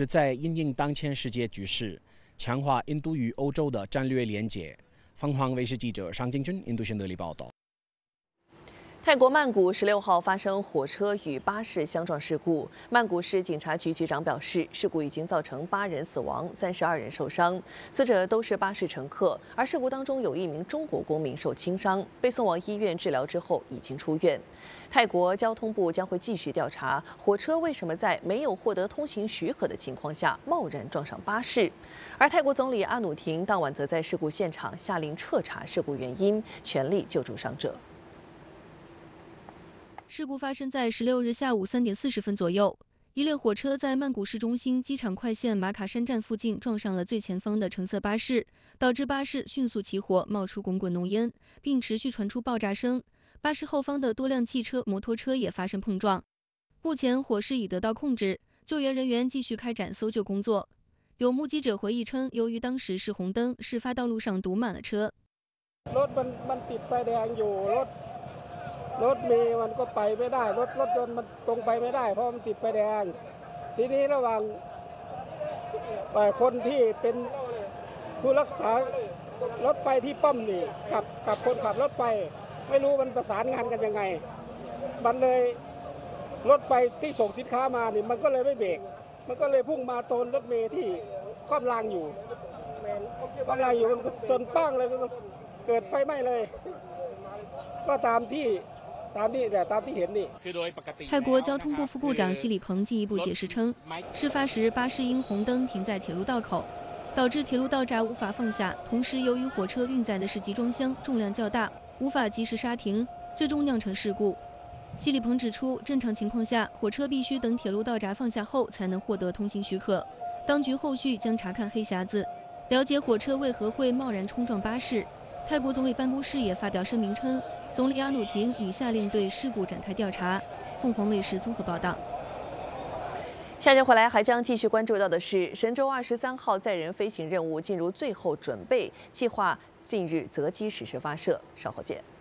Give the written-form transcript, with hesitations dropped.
旨在因应当前世界局势，强化印度与欧洲的战略连结。凤凰卫视记者尚敬军印度新德里报道。 泰国曼谷16号发生火车与巴士相撞事故。曼谷市警察局局长表示，事故已经造成8人死亡，32人受伤，死者都是巴士乘客。而事故当中有1名中国公民受轻伤，被送往医院治疗之后已经出院。泰国交通部将会继续调查火车为什么在没有获得通行许可的情况下贸然撞上巴士。而泰国总理阿努廷当晚则在事故现场下令彻查事故原因，全力救助伤者。 事故发生在16日下午3点40分左右，一列火车在曼谷市中心机场快线马卡山站附近撞上了最前方的橙色巴士，导致巴士迅速起火，冒出滚滚浓烟，并持续传出爆炸声。巴士后方的多辆汽车、摩托车也发生碰撞。目前火势已得到控制，救援人员继续开展搜救工作。有目击者回忆称，由于当时是红灯，事发道路上堵满了车。 รถเมล์มันก็ไปไม่ได้รถยนต์มันตรงไปไม่ได้เพราะมันติดไฟแดงทีนี้ระหว่างคนที่เป็นผู้รักษารถไฟที่ป้อมนี่กับคนขับรถไฟไม่รู้มันประสานงานกันยังไงมันเลยรถไฟที่ส่งสินค้ามานี่มันก็เลยไม่เบรกมันก็เลยพุ่งมาโซนรถเมล์ที่คว่ำรางอยู่มันก็ชนปั้งเลยก็เกิดไฟไหม้เลยก็ตามที่เห็นนี่。 泰国交通部副部长希里彭进一步解释称，事发时巴士因红灯停在铁路道口，导致铁路道闸无法放下，同时由于火车运载的是集装箱，重量较大，无法及时刹停，最终酿成事故。希里彭指出，正常情况下，火车必须等铁路道闸放下后才能获得通行许可。当局后续将查看黑匣子，了解火车为何会贸然冲撞巴士。泰国总理办公室也发表声明称。 总理阿努廷已下令对事故展开调查。凤凰卫视综合报道。 下节回来还将继续关注到的是，神舟23号载人飞行任务进入最后准备，计划近日择机实施发射。稍后见。